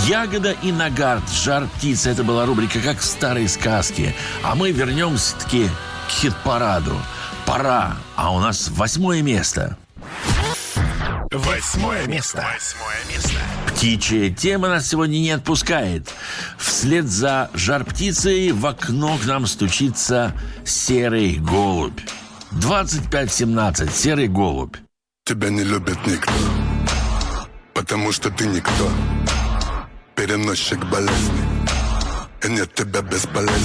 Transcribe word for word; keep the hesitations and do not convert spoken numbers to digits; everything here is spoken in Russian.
Ягода и Нагарт, жар птицы. Это была рубрика «Как в старой сказке». А мы вернемся-таки к хит-параду. Пора. А у нас восьмое место. Восьмое место. Восьмое место. Птичья тема нас сегодня не отпускает. Вслед за жар птицей в окно к нам стучится серый голубь. двадцать пять семнадцать. Серый голубь. Тебя не любит никто, потому что ты никто. Переносчик болезни, и нет тебя бесполезно.